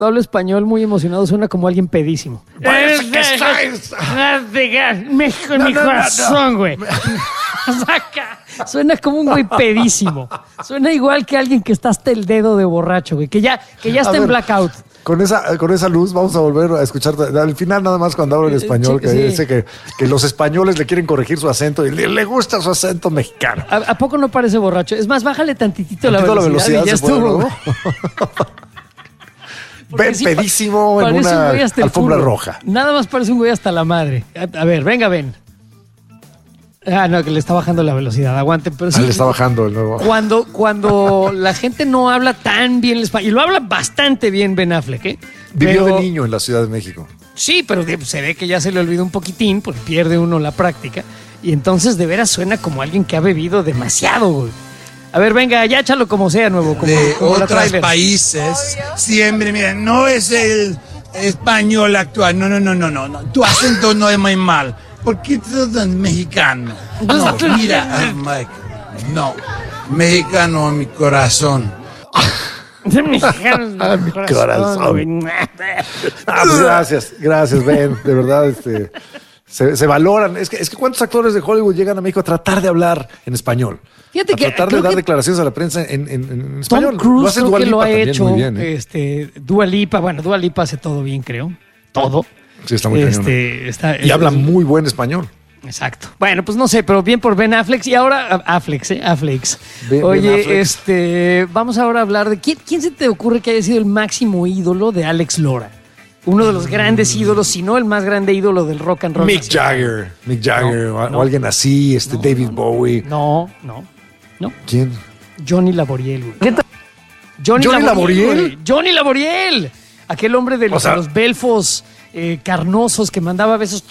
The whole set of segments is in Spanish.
habla español muy emocionado, suena como alguien pedísimo. México en mi corazón, güey. Suena como un güey pedísimo. Suena igual que alguien que está hasta el dedo de borracho, güey. Que ya está en blackout. Con esa luz vamos a volver a escuchar al final nada más cuando hablo en español, que dice que los españoles le quieren corregir su acento y le gusta su acento mexicano. ¿A poco no parece borracho? Es más, bájale tantitito la velocidad y ya estuvo. Ven pedísimo en una alfombra roja. Nada más parece un güey hasta la madre. A ver, venga, ven. No, que le está bajando la velocidad, aguanten. Pero sí, le está bajando el nuevo. Cuando la gente no habla tan bien el español, y lo habla bastante bien Ben Affleck, ¿eh? Vivió de niño en la Ciudad de México. Sí, pero se ve que ya se le olvidó un poquitín, porque pierde uno la práctica. Y entonces de veras suena como alguien que ha bebido demasiado, güey. A ver, venga, ya échalo como sea, nuevo. Como otros países, siempre, mira, no es el español actual. No. Tu acento no es muy mal. ¿Por qué tú eres mexicano? No, mira, Mike, no. Mexicano en mi corazón. Mi corazón. Pues gracias, Ben. De verdad, se valoran. Es que ¿cuántos actores de Hollywood llegan a México a tratar de hablar en español? Fíjate que tratar de dar declaraciones a la prensa en español. Tom Cruise creo que lo ha hecho. Muy bien, ¿eh? Dua Lipa, Dua Lipa hace todo bien, creo. Todo. Sí, está muy cañón. Y habla muy buen español. Exacto. Bueno, pues no sé, pero bien por Ben Affleck. Y ahora, Affleck. Oye, Ben Affleck. Vamos ahora a hablar de... ¿Quién se te ocurre que haya sido el máximo ídolo de Alex Lora? Uno de los grandes ídolos, si no el más grande ídolo del rock and roll. Mick Jagger, o alguien así, David Bowie. No. ¿Quién? Johnny Laboriel, güey. ¿Johnny Laboriel? Johnny Laboriel. Aquel hombre de los belfos carnosos que mandaba besos,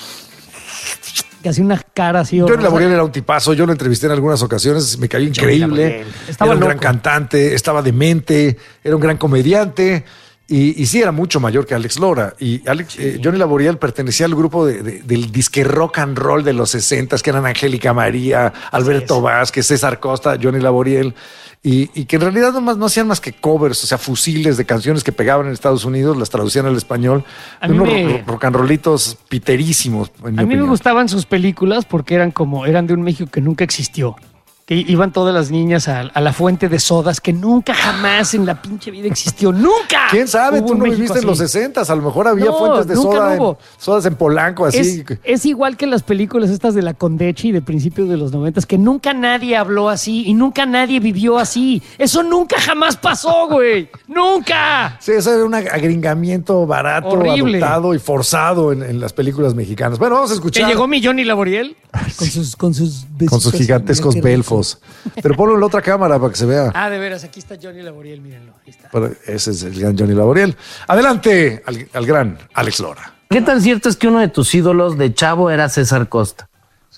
que hacía una cara así. Johnny Laboriel era un tipazo. Yo lo entrevisté en algunas ocasiones. Me cayó increíble. Era un gran cantante, estaba demente, era un gran comediante. Y sí, era mucho mayor que Alex Lora. Y Johnny Laboriel pertenecía al grupo del disque rock and roll de los 60s, que eran Angélica María, Alberto Vázquez, César Costa, Johnny Laboriel. Y que en realidad no hacían más que covers, o sea, fusiles de canciones que pegaban en Estados Unidos, las traducían al español. Unos rock and rollitos piterísimos. A mí me gustaban sus películas porque eran de un México que nunca existió. Que iban todas las niñas a la fuente de sodas que nunca jamás en la pinche vida existió. ¡Nunca! ¿Quién sabe? Tú no viviste en los 60s. A lo mejor había fuentes de sodas en Polanco, así. Es igual que las películas estas de la Condechi de principios de los 90s, que nunca nadie habló así y nunca nadie vivió así. Eso nunca jamás pasó, güey. ¡Nunca! Sí, eso era un agringamiento barato, horrible, adoptado y forzado en las películas mexicanas. Bueno, vamos a escuchar. ¿Que llegó mi Johnny Laboriel? Con sus gigantescos belfos. Pero ponlo en la otra cámara para que se vea. De veras, aquí está Johnny Laboriel, mírenlo. Ahí está. Ese es el gran Johnny Laboriel. Adelante al gran Alex Lora. ¿Qué tan cierto es que uno de tus ídolos de chavo era César Costa?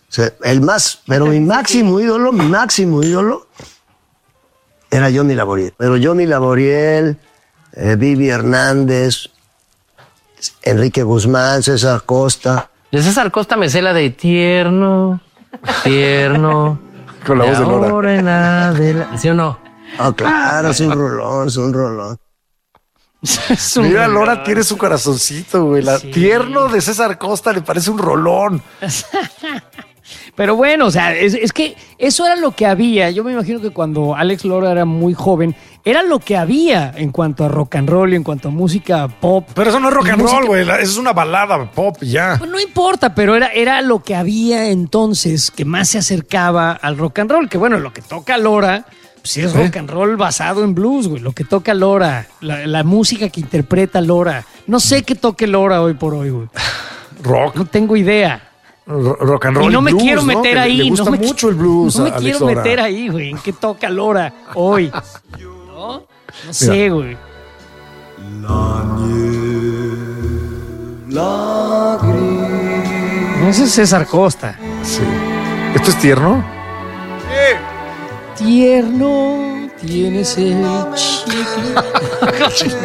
Pero mi máximo ídolo era Johnny Laboriel. Pero Johnny Laboriel, Vivi Hernández, Enrique Guzmán, César Costa. De César Costa me sé la de tierno. Con la voz de Lora. ¿Sí o no? Claro, es un rolón. Mira, Lora tiene su corazoncito, güey. Tierno de César Costa le parece un rolón. Pero bueno, o sea, es que eso era lo que había. Yo me imagino que cuando Alex Lora era muy joven, era lo que había en cuanto a rock and roll y en cuanto a música pop. Pero eso no es rock and roll, güey. Eso es una balada pop ya. Pues no importa, pero era lo que había entonces que más se acercaba al rock and roll. Que bueno, lo que toca Lora, pues es rock and roll basado en blues, güey. Lo que toca Lora, la música que interpreta Lora. No sé qué toque Lora hoy por hoy, güey. Rock. No tengo idea. Rock and roll. Y no me blues, quiero meter ahí. Le gusta mucho el blues. No me quiero meter ahí, güey. ¿En qué toca Lora hoy? No sé, güey. Ese es César Costa. Sí. ¿Esto es tierno? Tierno tienes el chicle.